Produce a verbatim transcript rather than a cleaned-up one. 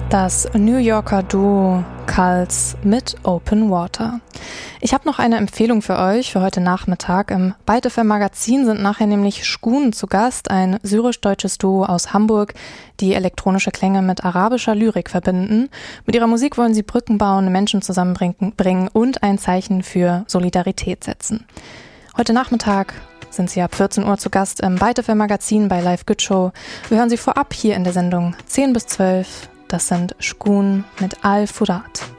Das New Yorker Duo Cults mit Open Water. Ich habe noch eine Empfehlung für euch für heute Nachmittag. Im Byte F M Magazin sind nachher nämlich Shkun zu Gast, ein syrisch-deutsches Duo aus Hamburg, die elektronische Klänge mit arabischer Lyrik verbinden. Mit ihrer Musik wollen sie Brücken bauen, Menschen zusammenbringen und ein Zeichen für Solidarität setzen. Heute Nachmittag sind sie ab vierzehn Uhr zu Gast im Byte F M Magazin bei Live Good Show. Wir hören sie vorab hier in der Sendung zehn bis zwölf. Das sind Shkun mit Al-Furat.